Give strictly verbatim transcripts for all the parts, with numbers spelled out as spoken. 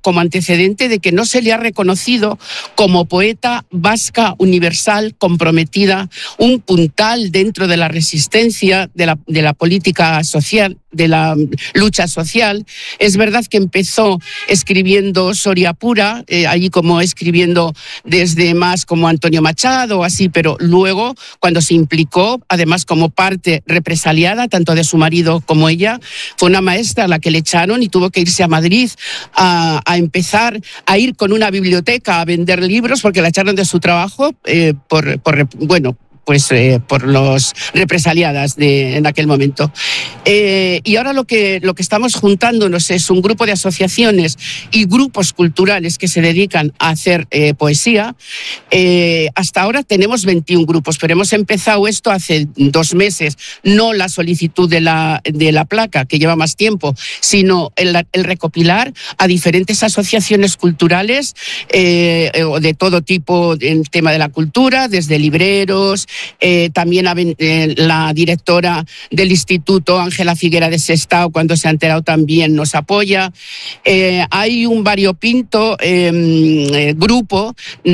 como antecedente de que no se le ha reconocido como poeta vasca universal, comprometida, un puntal dentro de la resistencia, de la, de la política social, de la lucha social. Es verdad que empezó escribiendo Soria Pura, eh, allí como escribiendo desde más como Antonio Machado, así, pero luego cuando se implicó, además como parte represaliada, tanto de su marido como ella, fue una maestra a la que le echaron y tuvo que irse a Madrid a, a empezar a ir con una biblioteca a vender libros porque la echaron de su trabajo eh, por, por, bueno, pues eh, por los represaliadas de, en aquel momento. Eh, y ahora lo que, lo que estamos juntándonos es un grupo de asociaciones y grupos culturales que se dedican a hacer eh, poesía. Eh, hasta ahora tenemos veintiún grupos, pero hemos empezado esto hace dos meses, no la solicitud de la, de la placa, que lleva más tiempo, sino el, el recopilar a diferentes asociaciones culturales eh, de todo tipo en tema de la cultura, desde libreros. Eh, también eh, la directora del Instituto, Ángela Figuera de Sestao, cuando se ha enterado también nos apoya. Eh, hay un variopinto eh, eh, grupo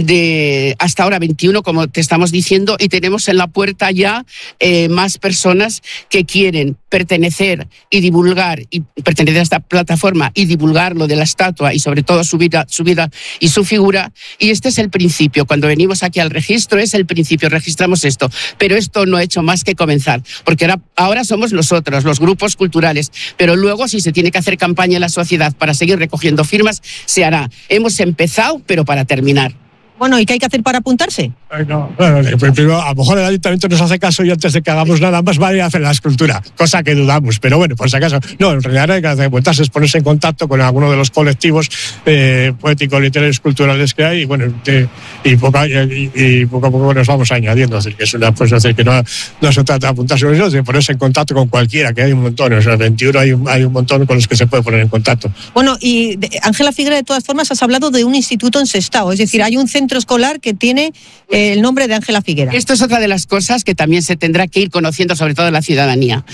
de hasta ahora veintiuno, como te estamos diciendo, y tenemos en la puerta ya eh, más personas que quieren pertenecer y divulgar, y pertenecer a esta plataforma y divulgar lo de la estatua y sobre todo su vida, su vida y su figura. Y este es el principio. Cuando venimos aquí al registro es el principio, registramos esto. Pero esto no ha hecho más que comenzar, porque ahora, ahora somos nosotros, los grupos culturales, pero luego si se tiene que hacer campaña en la sociedad para seguir recogiendo firmas, se hará. Hemos empezado, pero para terminar. Bueno, ¿y qué hay que hacer para apuntarse? Ay, no, bueno, primero, a lo mejor el ayuntamiento nos hace caso y antes de que hagamos nada más vale hacer la escultura, cosa que dudamos, pero bueno, por si acaso. No, en realidad hay que hacer apuntarse, es ponerse en contacto con alguno de los colectivos eh, poéticos, literarios, culturales que hay y bueno, de, y, poco, y, y poco a poco nos vamos añadiendo. Es decir, que es una, pues, decir, que no, no se trata de apuntarse con eso, de ponerse en contacto con cualquiera, que hay un montón, o sea, veintiuno hay un, hay un montón con los que se puede poner en contacto. Bueno, y Ángela Figuera, de todas formas, has hablado de un instituto en Sestao, es decir, hay un centro escolar que tiene eh, el nombre de Ángela Figuera. Esto es otra de las cosas que también se tendrá que ir conociendo, sobre todo la ciudadanía.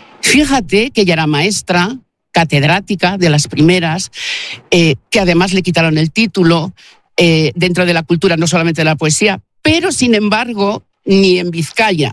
Fíjate que ella era maestra, catedrática de las primeras, eh, que además le quitaron el título eh, dentro de la cultura, no solamente de la poesía, pero sin embargo, ni en Vizcaya,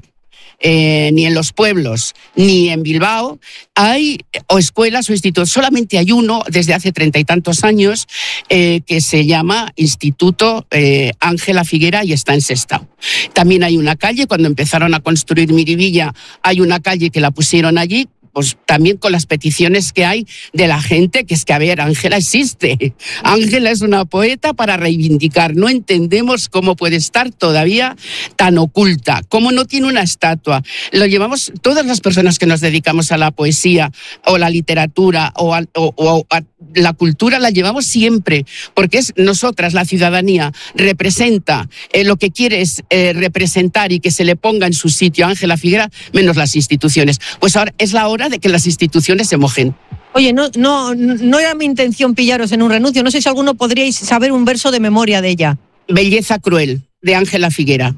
Eh, ni en los pueblos, ni en Bilbao, hay o escuelas o institutos. Solamente hay uno desde hace treinta y tantos años eh, que se llama Instituto eh, Ángela Figuera y está en Sestao. También hay una calle, cuando empezaron a construir Miribilla, hay una calle que la pusieron allí, pues también con las peticiones que hay de la gente, que es que, a ver, Ángela existe. Ángela es una poeta para reivindicar. No entendemos cómo puede estar todavía tan oculta, cómo no tiene una estatua. Lo llevamos, todas las personas que nos dedicamos a la poesía o la literatura o a, o, o a la cultura, la llevamos siempre, porque es nosotras, la ciudadanía, representa eh, lo que quiere es eh, representar y que se le ponga en su sitio a Ángela Figuera, menos las instituciones. Pues ahora es la hora de que las instituciones se mojen. Oye, no, no, no era mi intención pillaros en un renuncio. No sé si alguno podríais saber un verso de memoria de ella. Belleza cruel, de Ángela Figuera.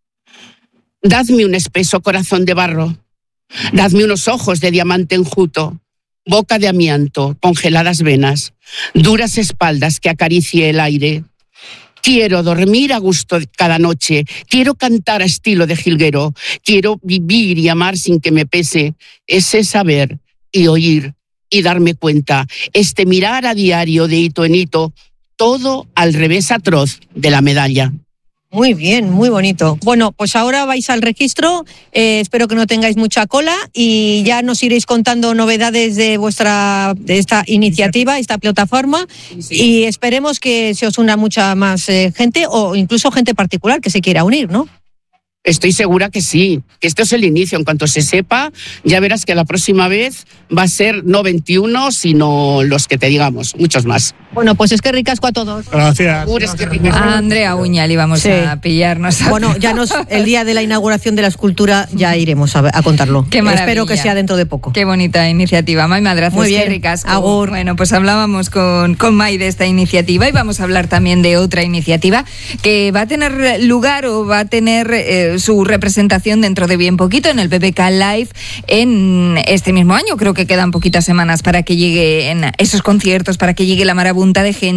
Dadme un espeso corazón de barro, dadme unos ojos de diamante enjuto, boca de amianto, congeladas venas, duras espaldas que acaricie el aire. Quiero dormir a gusto cada noche, quiero cantar a estilo de jilguero, quiero vivir y amar sin que me pese ese saber y oír y darme cuenta, este mirar a diario de hito en hito, todo al revés atroz de la medalla. Muy bien, muy bonito. Bueno, pues ahora vais al registro, eh, espero que no tengáis mucha cola y ya nos iréis contando novedades de vuestra de esta iniciativa, esta plataforma, sí. Y esperemos que se os una mucha más eh, gente o incluso gente particular que se quiera unir, ¿no? Estoy segura que sí, que esto es el inicio. En cuanto se sepa, ya verás que la próxima vez va a ser no veintiuno, sino los que te digamos, muchos más. Bueno, pues es que ricasco a todos. Gracias. Es que ricasco. A Andrea Uñal íbamos sí. a pillarnos. A... Bueno, ya nos, el día de la inauguración de la escultura ya iremos a, a contarlo. Qué maravilla. Espero que sea dentro de poco. Qué bonita iniciativa. May Madrazo, muy bien. Qué ricasco. Agur. Bueno, pues hablábamos con, con May de esta iniciativa y vamos a hablar también de otra iniciativa que va a tener lugar o va a tener eh, su representación dentro de bien poquito en el B B K Live en este mismo año. Creo que quedan poquitas semanas para que lleguen esos conciertos, para que llegue la marabunta de gente.